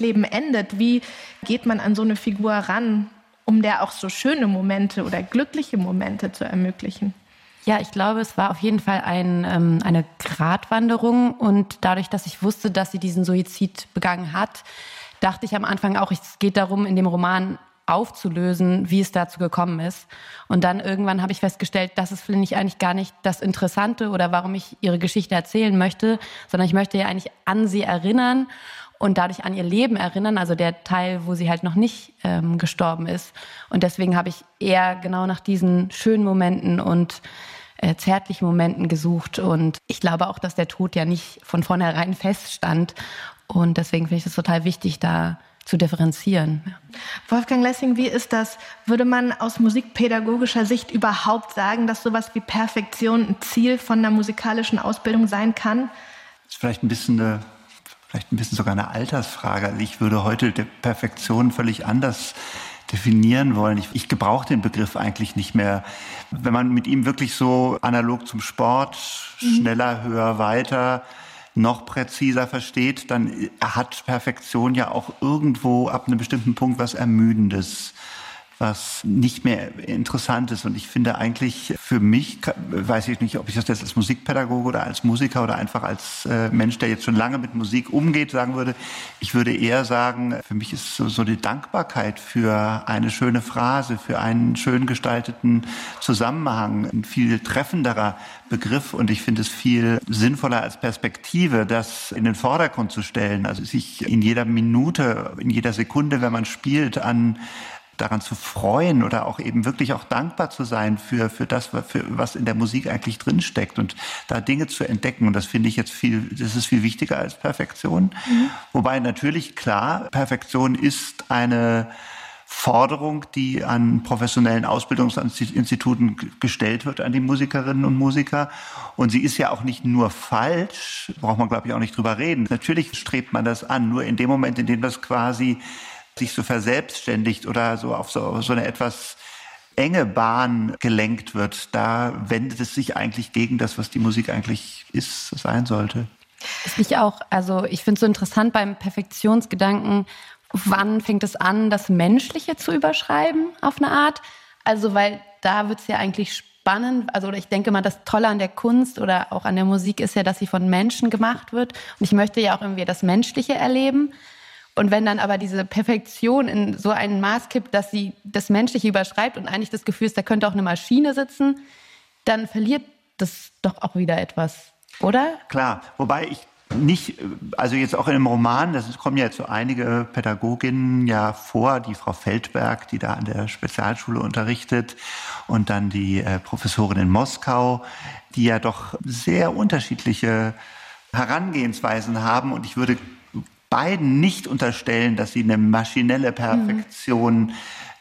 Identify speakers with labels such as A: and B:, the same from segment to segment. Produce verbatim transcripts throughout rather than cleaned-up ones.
A: Leben endet. Wie geht man an so eine Figur ran, um der auch so schöne Momente oder glückliche Momente zu ermöglichen?
B: Ja, ich glaube, es war auf jeden Fall ein, ähm, eine Gratwanderung. Und dadurch, dass ich wusste, dass sie diesen Suizid begangen hat, dachte ich am Anfang auch, es geht darum, in dem Roman aufzulösen, wie es dazu gekommen ist. Und dann irgendwann habe ich festgestellt, das ist, finde ich, eigentlich gar nicht das Interessante oder warum ich ihre Geschichte erzählen möchte, sondern ich möchte ja eigentlich an sie erinnern und dadurch an ihr Leben erinnern, also der Teil, wo sie halt noch nicht ähm, gestorben ist. Und deswegen habe ich eher genau nach diesen schönen Momenten und äh, zärtlichen Momenten gesucht. Und ich glaube auch, dass der Tod ja nicht von vornherein feststand. Und deswegen finde ich es total wichtig, da zu differenzieren.
A: Wolfgang Lessing, wie ist das? Würde man aus musikpädagogischer Sicht überhaupt sagen, dass sowas wie Perfektion ein Ziel von einer musikalischen Ausbildung sein kann?
C: Das ist vielleicht ein bisschen eine, vielleicht ein bisschen sogar eine Altersfrage. Also ich würde heute die Perfektion völlig anders definieren wollen. Ich, ich gebrauche den Begriff eigentlich nicht mehr. Wenn man mit ihm wirklich so analog zum Sport, mhm. schneller, höher, weiter, noch präziser versteht, dann hat Perfektion ja auch irgendwo ab einem bestimmten Punkt was Ermüdendes, was nicht mehr interessant ist. Und ich finde eigentlich für mich, weiß ich nicht, ob ich das jetzt als Musikpädagoge oder als Musiker oder einfach als äh, Mensch, der jetzt schon lange mit Musik umgeht, sagen würde, ich würde eher sagen, für mich ist so, so die Dankbarkeit für eine schöne Phrase, für einen schön gestalteten Zusammenhang ein viel treffenderer Begriff. Und ich finde es viel sinnvoller als Perspektive, das in den Vordergrund zu stellen. Also sich in jeder Minute, in jeder Sekunde, wenn man spielt, an daran zu freuen oder auch eben wirklich auch dankbar zu sein für, für das, für was in der Musik eigentlich drinsteckt und da Dinge zu entdecken. Und das finde ich jetzt viel, das ist viel wichtiger als Perfektion. Mhm. Wobei natürlich klar, Perfektion ist eine Forderung, die an professionellen Ausbildungsinstituten gestellt wird an die Musikerinnen und Musiker. Und sie ist ja auch nicht nur falsch, braucht man, glaube ich, auch nicht drüber reden. Natürlich strebt man das an, nur in dem Moment, in dem das quasi sich so verselbstständigt oder so auf so, so eine etwas enge Bahn gelenkt wird, da wendet es sich eigentlich gegen das, was die Musik eigentlich ist, sein sollte.
B: Das finde ich auch, also ich finde es so interessant beim Perfektionsgedanken, wann fängt es an, das Menschliche zu überschreiben auf eine Art? Also weil da wird es ja eigentlich spannend, also ich denke mal, das Tolle an der Kunst oder auch an der Musik ist ja, dass sie von Menschen gemacht wird und ich möchte ja auch irgendwie das Menschliche erleben. Und wenn dann aber diese Perfektion in so ein Maß kippt, dass sie das Menschliche überschreibt und eigentlich das Gefühl ist, da könnte auch eine Maschine sitzen, dann verliert das doch auch wieder etwas, oder?
C: Klar, wobei ich nicht, also jetzt auch in dem Roman, das kommen ja jetzt so einige Pädagoginnen ja vor, die Frau Feldberg, die da an der Spezialschule unterrichtet und dann die äh, Professorin in Moskau, die ja doch sehr unterschiedliche Herangehensweisen haben und ich würde beiden nicht unterstellen, dass sie eine maschinelle Perfektion mhm.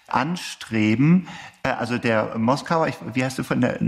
C: anstreben. Also der Moskauer, ich, wie heißt du von der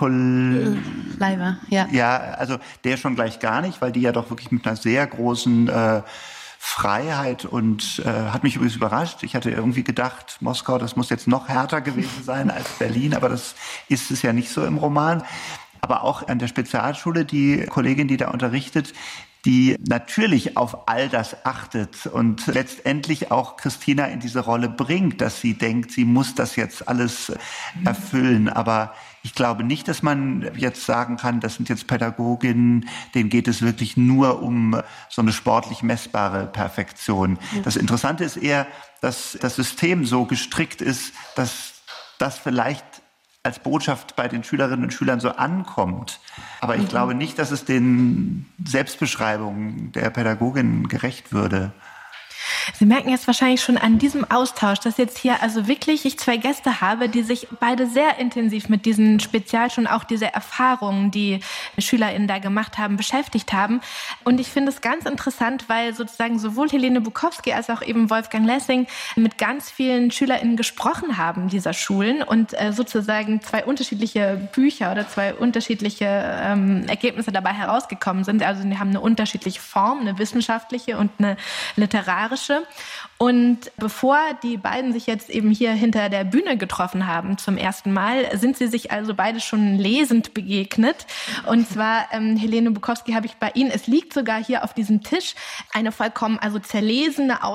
C: Nicole
B: Leiber, ja.
C: Ja, also der schon gleich gar nicht, weil die ja doch wirklich mit einer sehr großen äh, Freiheit und äh, hat mich übrigens überrascht. Ich hatte irgendwie gedacht, Moskau, das muss jetzt noch härter gewesen sein als Berlin, aber das ist es ja nicht so im Roman. Aber auch an der Spezialschule, die Kollegin, die da unterrichtet, die natürlich auf all das achtet und letztendlich auch Christina in diese Rolle bringt, dass sie denkt, sie muss das jetzt alles erfüllen. Aber ich glaube nicht, dass man jetzt sagen kann, das sind jetzt Pädagoginnen, denen geht es wirklich nur um so eine sportlich messbare Perfektion. Das Interessante ist eher, dass das System so gestrickt ist, dass das vielleicht als Botschaft bei den Schülerinnen und Schülern so ankommt. Aber ich mhm. glaube nicht, dass es den Selbstbeschreibungen der Pädagogin gerecht würde.
A: Sie merken jetzt wahrscheinlich schon an diesem Austausch, dass jetzt hier also wirklich ich zwei Gäste habe, die sich beide sehr intensiv mit diesen Spezialschulen, auch diese Erfahrungen, die SchülerInnen da gemacht haben, beschäftigt haben. Und ich finde es ganz interessant, weil sozusagen sowohl Helene Bukowski als auch eben Wolfgang Lessing mit ganz vielen SchülerInnen gesprochen haben dieser Schulen und äh, sozusagen zwei unterschiedliche Bücher oder zwei unterschiedliche ähm, Ergebnisse dabei herausgekommen sind. Also die haben eine unterschiedliche Form, eine wissenschaftliche und eine literarische. Und bevor die beiden sich jetzt eben hier hinter der Bühne getroffen haben zum ersten Mal, sind sie sich also beide schon lesend begegnet. Und zwar, ähm, Helene Bukowski, habe ich bei Ihnen, es liegt sogar hier auf diesem Tisch eine vollkommen also zerlesene